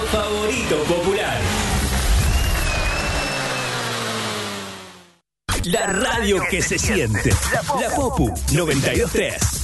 favorito popular. La radio que se siente. La Popu 92.3.